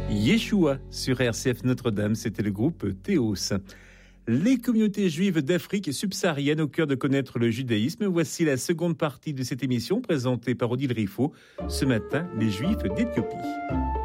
Yeshua sur RCF Notre-Dame, c'était le groupe Théos. Les communautés juives d'Afrique subsaharienne au cœur de connaître le judaïsme. Voici la seconde partie de cette émission présentée par Odile Riffaut. Ce matin, les Juifs d'Éthiopie.